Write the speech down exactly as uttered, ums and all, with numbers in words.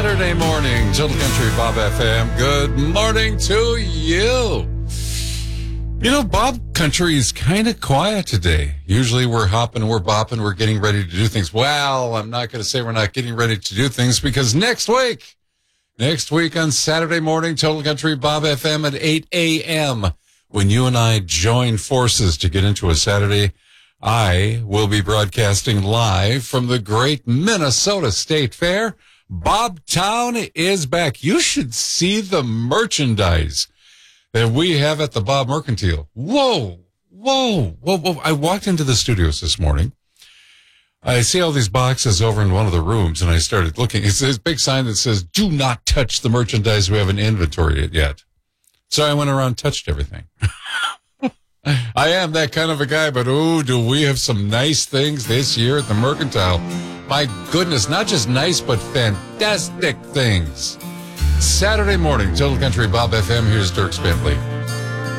Saturday morning, Total Country Bob F M. Good morning to you. You know, Bob Country is kind of quiet today. Usually we're hopping, we're bopping, we're getting ready to do things. Well, I'm not going to say we're not getting ready to do things because next week, next week on Saturday morning, Total Country Bob F M at eight a.m., when you and I join forces to get into a Saturday, I will be broadcasting live from the great Minnesota State Fair. Bobtown is back. You should see the merchandise that we have at the Bob Mercantile. Whoa, whoa, whoa, whoa. I walked into the studios this morning. I see all these boxes over in one of the rooms, and I started looking. It's this big sign that says, do not touch the merchandise we haven't inventoried yet. So I went around and touched everything. I am that kind of a guy, but ooh, do we have some nice things this year at the Mercantile. My goodness, not just nice, but fantastic things. Saturday morning, Total Country Bob F M, here's Dirk Bentley.